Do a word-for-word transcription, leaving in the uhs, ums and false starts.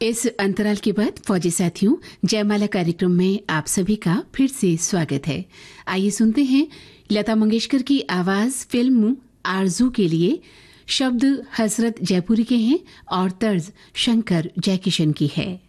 इस अंतराल के बाद फौजी साथियों, जयमाला कार्यक्रम में आप सभी का फिर से स्वागत है। आइए सुनते हैं लता मंगेशकर की आवाज फिल्म आरजू के लिए। शब्द हसरत जयपुरी के हैं और तर्ज शंकर जयकिशन की है।